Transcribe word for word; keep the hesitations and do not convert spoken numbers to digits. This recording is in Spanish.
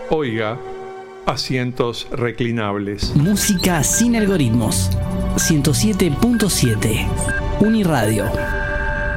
Oiga, asientos reclinables. Música sin algoritmos. ciento siete punto siete. Uniradio.